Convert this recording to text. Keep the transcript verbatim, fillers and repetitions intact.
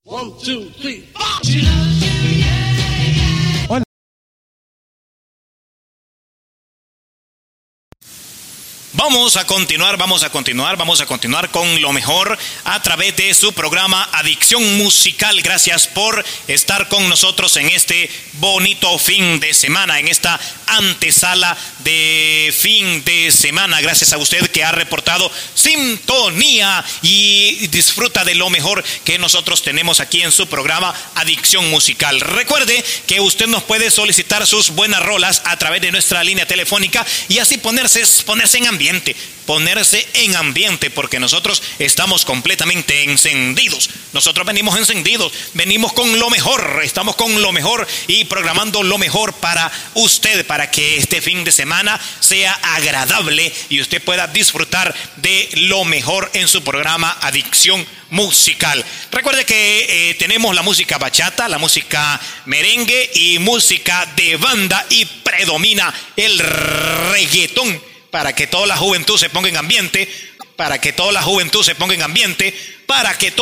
One, two, three, four. Hola. Vamos a continuar, vamos a continuar, vamos a continuar con lo mejor a través de su programa Adicción Musical. Gracias por estar con nosotros en este bonito fin de semana, en esta antesala de fin de semana. Gracias a usted que ha reportado sintonía y disfruta de lo mejor que nosotros tenemos aquí en su programa Adicción Musical. Recuerde que usted nos puede solicitar sus buenas rolas a través de nuestra línea telefónica y así ponerse, ponerse en ambiente. Ponerse en ambiente, porque nosotros estamos completamente encendidos. Nosotros venimos encendidos, venimos con lo mejor, estamos con lo mejor y programando lo mejor para usted, para que este fin de semana sea agradable y usted pueda disfrutar de lo mejor en su programa Adicción Musical. Recuerde que eh, tenemos la música bachata, la música merengue y música de banda, y predomina el reggaetón, para que toda la juventud se ponga en ambiente, para que toda la juventud se ponga en ambiente, para que toda